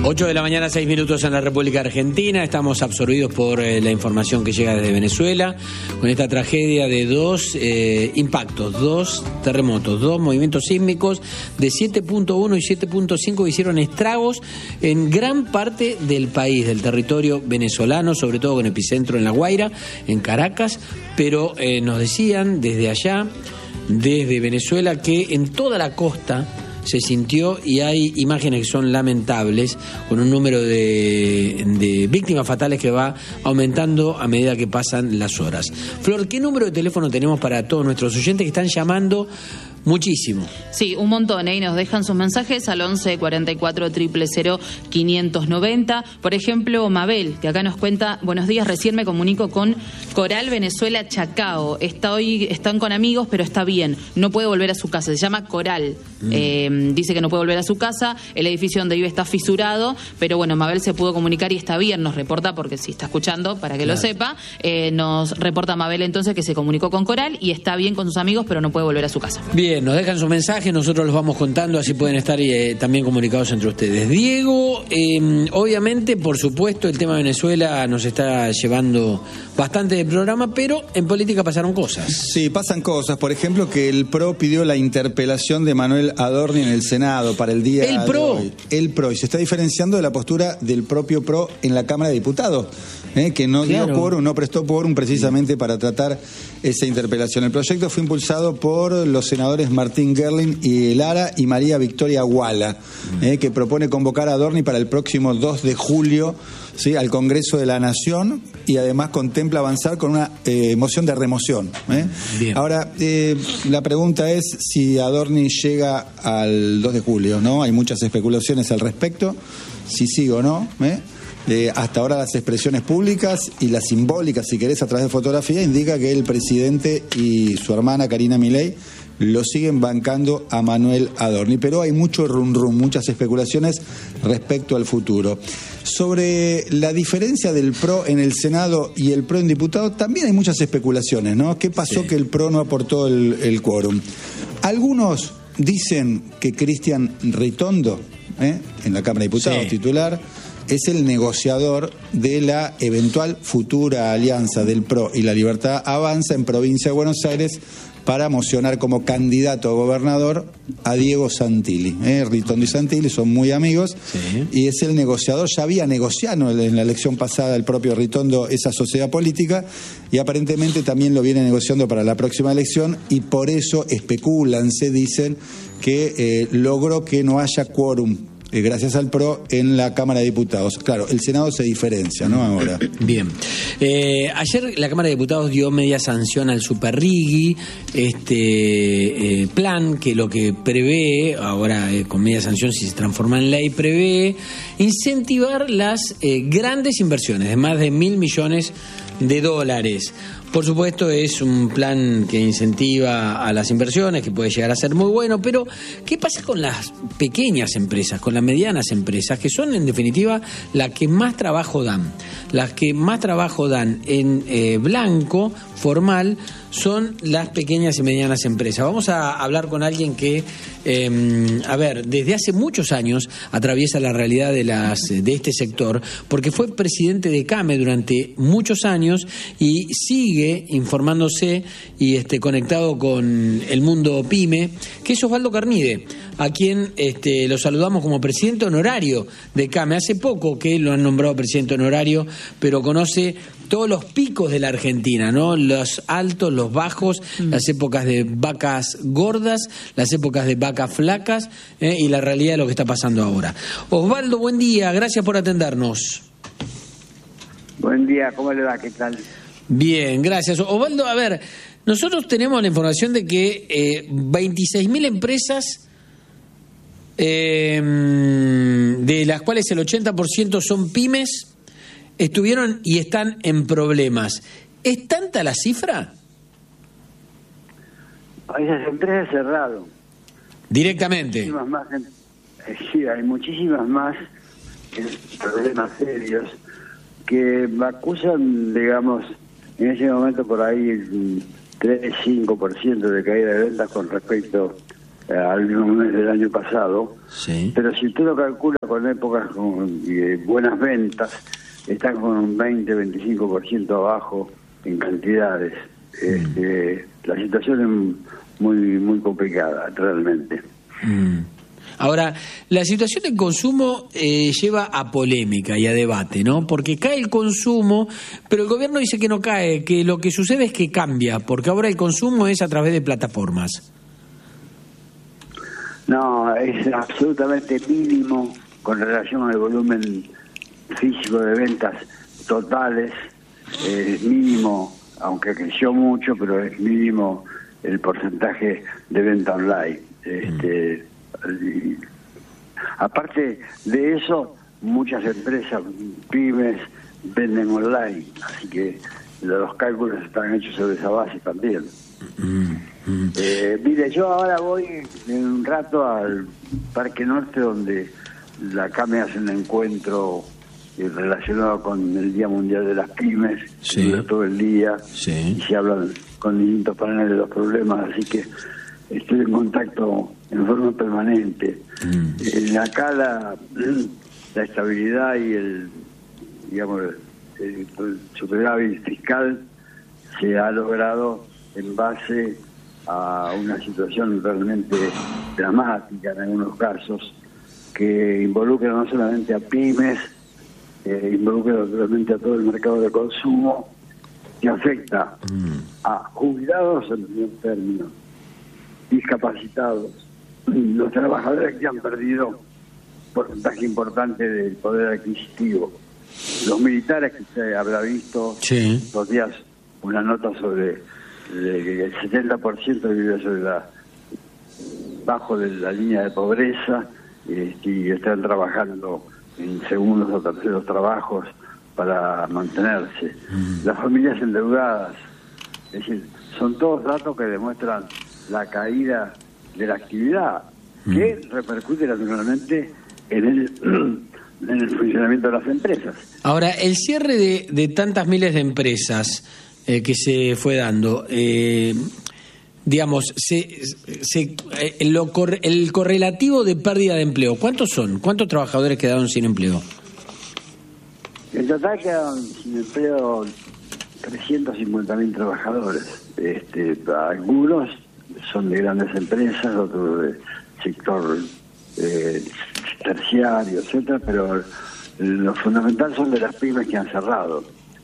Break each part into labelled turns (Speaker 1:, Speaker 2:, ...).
Speaker 1: 8 de la mañana, 6 minutos en la República Argentina. Estamos absorbidos por la información que llega desde Venezuela, con esta tragedia de dos impactos, dos terremotos, dos movimientos sísmicos de 7.1 y 7.5 que hicieron estragos en gran parte del país, del territorio venezolano, sobre todo con epicentro en La Guaira, en Caracas, pero nos decían desde allá, desde Venezuela, que en toda la costa se sintió, y hay imágenes que son lamentables, con un número de víctimas fatales que va aumentando a medida que pasan las horas. Flor, ¿qué número de teléfono tenemos para todos nuestros oyentes que están llamando muchísimo?
Speaker 2: Sí, un montón, y nos dejan sus mensajes al 11 44 000 590. Por ejemplo, Mabel, que acá nos cuenta: buenos días, recién me comunico con Coral Venezuela Chacao. Están con amigos, pero está bien, no puede volver a su casa. Se llama Coral. Dice que no puede volver a su casa, el edificio donde vive está fisurado, pero bueno, Mabel se pudo comunicar y está bien, nos reporta, porque si está escuchando, para que lo sepa, nos reporta Mabel entonces que se comunicó con Coral y está bien con sus amigos, pero no puede volver a su casa.
Speaker 1: Bien, nos dejan sus mensajes, nosotros los vamos contando, así pueden estar también comunicados entre ustedes. Diego, obviamente, por supuesto, el tema de Venezuela nos está llevando bastante de programa, pero en política pasaron cosas.
Speaker 3: Sí, pasan cosas. Por ejemplo, que el PRO pidió la interpelación de Manuel Adorni en el Senado para el día de hoy. El PRO. Y se está diferenciando de la postura del propio PRO en la Cámara de Diputados, que no dio quórum, no prestó quórum precisamente para tratar esa interpelación. El proyecto fue impulsado por los senadores Martín Gerling y Lara y María Victoria Guala, que propone convocar a Adorni para el próximo 2 de julio, ¿sí?, al Congreso de la Nación, y además contempla avanzar con una moción de remoción. Ahora, la pregunta es si Adorni llega al 2 de julio, ¿no? Hay muchas especulaciones al respecto, si sí o no. Hasta ahora las expresiones públicas y las simbólicas, si querés, a través de fotografía, indica que el presidente y su hermana Karina Milei lo siguen bancando a Manuel Adorni, pero hay mucho muchas especulaciones respecto al futuro. Sobre la diferencia del PRO en el Senado y el PRO en diputados, también hay muchas especulaciones, ¿no? ¿Qué pasó que el PRO no aportó el quórum? Algunos dicen que Cristian Ritondo, en la Cámara de Diputados, titular, es el negociador de la eventual futura alianza del PRO y la Libertad Avanza en Provincia de Buenos Aires para mocionar como candidato a gobernador a Diego Santilli. Ritondo y Santilli son muy amigos, y es el negociador. Ya había negociado en la elección pasada el propio Ritondo esa sociedad política, y aparentemente también lo viene negociando para la próxima elección, y por eso especulan, se dicen, que logró que no haya quórum gracias al PRO en la Cámara de Diputados. Claro, el Senado se diferencia, ¿no? Ahora.
Speaker 1: Bien. Ayer la Cámara de Diputados dio media sanción al Superrigui, plan que lo que prevé, ahora con media sanción si se transforma en ley, prevé incentivar las grandes inversiones de más de $1.000 millones. Por supuesto, es un plan que incentiva a las inversiones, que puede llegar a ser muy bueno, pero ¿qué pasa con las pequeñas empresas, con las medianas empresas, que son en definitiva las que más trabajo dan? Las que más trabajo dan en blanco, formal, son las pequeñas y medianas empresas. Vamos a hablar con alguien que, desde hace muchos años atraviesa la realidad de este sector, porque fue presidente de CAME durante muchos años y sigue informándose y conectado con el mundo PYME, que es Osvaldo Carnide, a quien lo saludamos como presidente honorario de CAME. Hace poco que lo han nombrado presidente honorario, pero conoce todos los picos de la Argentina, ¿no? Los altos, los bajos, las épocas de vacas gordas, las épocas de vacas flacas, y la realidad de lo que está pasando ahora. Osvaldo, buen día, gracias por atendernos.
Speaker 4: Buen día, ¿cómo le va? ¿Qué tal?
Speaker 1: Bien, gracias. Osvaldo, a ver, nosotros tenemos la información de que 26.000 empresas, de las cuales el 80% son pymes, estuvieron y están en problemas. ¿Es tanta la cifra?
Speaker 4: Esas empresas cerraron.
Speaker 1: Directamente.
Speaker 4: Sí, hay muchísimas más problemas serios que acusan, digamos, en ese momento por ahí 3-5% de caída de ventas con respecto al mismo mes del año pasado.
Speaker 1: Sí.
Speaker 4: Pero si usted lo calcula con épocas con buenas ventas, están con un 20-25% abajo en cantidades. La situación es muy complicada, realmente.
Speaker 1: Ahora, la situación del consumo lleva a polémica y a debate, ¿no? Porque cae el consumo, pero el gobierno dice que no cae, que lo que sucede es que cambia, porque ahora el consumo es a través de plataformas.
Speaker 4: No, es absolutamente mínimo con relación al volumen físico de ventas totales. Es mínimo, aunque creció mucho, pero es mínimo el porcentaje de venta online. Aparte de eso, muchas empresas, pymes, venden online, así que los cálculos están hechos sobre esa base también. Mire, yo ahora voy en un rato al Parque Norte, donde la CAME hace un encuentro relacionado con el Día Mundial de las Pymes,
Speaker 1: Sí.
Speaker 4: que dura todo el día,
Speaker 1: Sí.
Speaker 4: y se hablan con distintos paneles de los problemas, así que estoy en contacto en forma permanente. Acá la estabilidad y el superávit fiscal se ha logrado en base a una situación realmente dramática en algunos casos, que involucra no solamente a pymes, involucra realmente a todo el mercado de consumo, que afecta a jubilados en primer término, discapacitados, los trabajadores que han perdido porcentaje importante del poder adquisitivo, los militares, que se habrá visto
Speaker 1: Sí.
Speaker 4: estos días una nota sobre que el 70% vive bajo de la línea de pobreza, y están trabajando en segundos o terceros trabajos para mantenerse. Las familias endeudadas, es decir, son todos datos que demuestran la caída de la actividad, que repercute naturalmente en el funcionamiento de las empresas. Ahora,
Speaker 1: el cierre de tantas miles de empresas que se fue dando, digamos, el correlativo de pérdida de empleo, ¿cuántos son? ¿Cuántos trabajadores quedaron sin empleo?
Speaker 4: En total quedaron sin empleo 350.000 trabajadores. Algunos son de grandes empresas, otros de sector terciario, etcétera, pero lo fundamental son de las pymes que han cerrado.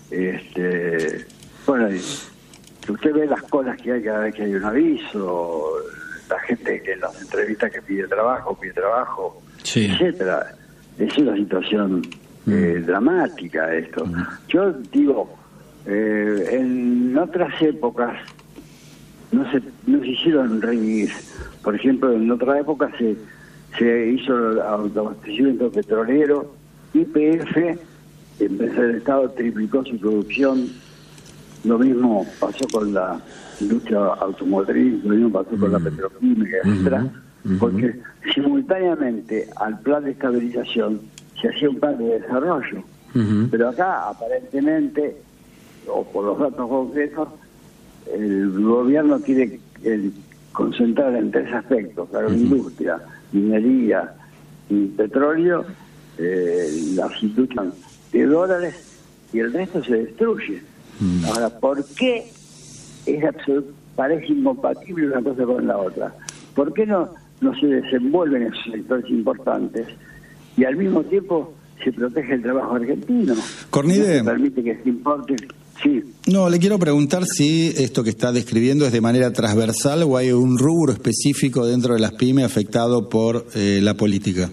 Speaker 4: Bueno, usted ve las colas que hay cada vez que hay un aviso, la gente que en las entrevistas que pide trabajo,
Speaker 1: Sí.
Speaker 4: etcétera. Es una situación dramática esto. Yo digo, en otras épocas no se hicieron reyes. Por ejemplo, en otra época se hizo el abastecimiento petrolero, YPF, empresa del Estado, triplicó su producción. Lo mismo pasó con la industria automotriz, lo mismo pasó con la petroquímica, etcétera, porque simultáneamente al plan de estabilización se hacía un plan de desarrollo. Pero acá, aparentemente, o por los datos concretos, el gobierno quiere concentrar en tres aspectos: la agroindustria, minería y petróleo, las industrias de dólares, y el resto se destruye. Ahora, ¿por qué parece incompatible una cosa con la otra? ¿Por qué no se desenvuelven esos sectores importantes y al mismo tiempo se protege el trabajo argentino?
Speaker 3: Cornide,
Speaker 4: ¿No se permite que se importe? Sí.
Speaker 3: No, le quiero preguntar si esto que está describiendo es de manera transversal o hay un rubro específico dentro de las pymes afectado por la política.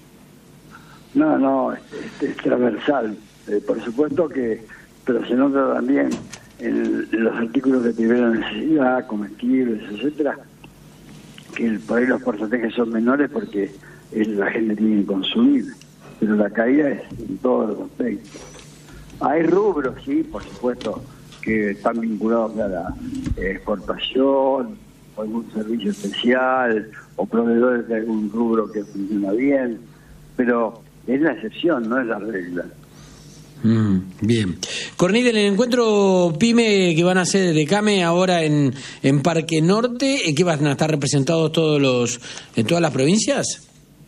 Speaker 4: No, es transversal. Por supuesto pero se nota también en los artículos de primera necesidad, comestibles, etcétera, que por ahí los porcentajes son menores porque la gente tiene que consumir, pero la caída es en todos los aspectos. Hay rubros, sí, por supuesto, que están vinculados a la exportación, o algún servicio especial, o proveedores de algún rubro que funciona bien, pero es la excepción, no es la regla.
Speaker 1: Bien. Cornita, en el encuentro PYME que van a hacer de CAME ahora en Parque Norte, ¿qué van a estar representados en todas las provincias?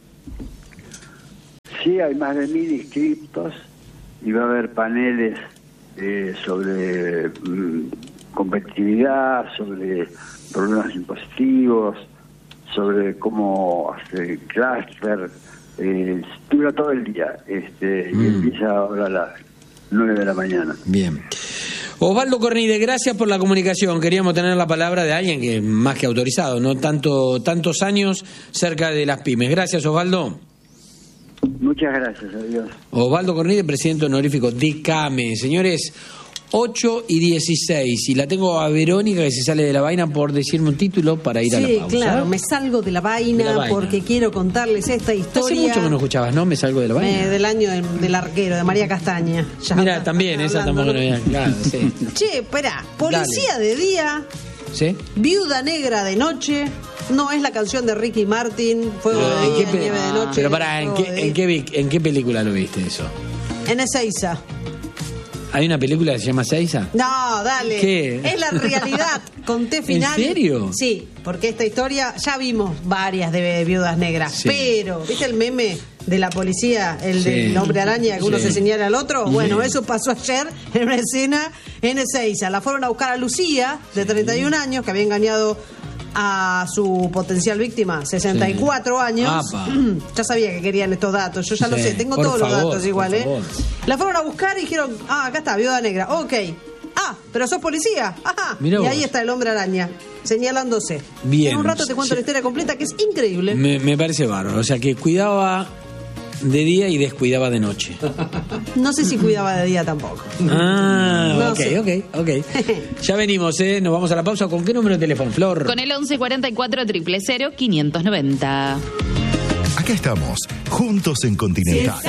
Speaker 4: Sí, hay más de 1.000 inscriptos y va a haber paneles sobre competitividad, sobre problemas impositivos, sobre cómo hacer clúster. Dura todo el día y empieza ahora a las 9 de la mañana.
Speaker 1: Bien. Osvaldo Cornide, gracias por la comunicación. Queríamos tener la palabra de alguien que es más que autorizado, no tantos años cerca de las pymes. Gracias, Osvaldo.
Speaker 4: Muchas gracias, adiós.
Speaker 1: Osvaldo Cornide, presidente honorífico de CAME. Señores, 8:16, y la tengo a Verónica que se sale de la vaina por decirme un título para ir a la pausa.
Speaker 5: Sí, claro, me salgo de la vaina porque quiero contarles esta historia.
Speaker 1: Hace mucho que no escuchabas, ¿no? Me salgo de la vaina.
Speaker 5: Del año del arquero, de María Castaña.
Speaker 1: Mira, también, esa tampoco no había. Claro, sí.
Speaker 5: Che, esperá, policía de día,
Speaker 1: ¿sí?
Speaker 5: Viuda negra de noche. No es la canción de Ricky Martin, Fuego de día, nieve de noche.
Speaker 1: Pero pará, ¿en qué película lo viste eso?
Speaker 5: En Ezeiza.
Speaker 1: ¿Hay una película que se llama Ezeiza?
Speaker 5: No, dale.
Speaker 1: ¿Qué?
Speaker 5: Es la realidad, con T final.
Speaker 1: ¿En serio?
Speaker 5: Sí, porque esta historia ya vimos varias de viudas negras, sí. Pero, ¿viste el meme de la policía, el del hombre araña, que uno se señala al otro? Bueno, eso pasó ayer en una escena en Ezeiza. La fueron a buscar a Lucía, de 31 años, que había engañado a su potencial víctima, 64 años. Ya sabía que querían estos datos, yo ya lo sé, tengo todos los datos igual, La fueron a buscar y dijeron, acá está, viuda negra, ok. Pero sos policía, ajá.
Speaker 1: Mirá
Speaker 5: y
Speaker 1: vos.
Speaker 5: Ahí está el hombre araña, señalándose.
Speaker 1: Bien.
Speaker 5: En un rato te cuento la historia completa, que es increíble.
Speaker 1: Me parece bárbaro, o sea que cuidaba de día y descuidaba de noche.
Speaker 5: No sé si cuidaba de día tampoco.
Speaker 1: No
Speaker 5: ok.
Speaker 1: Ya venimos, nos vamos a la pausa. ¿Con qué número de teléfono, Flor?
Speaker 2: Con el 1144 000 590.
Speaker 6: Acá estamos, juntos en Continental.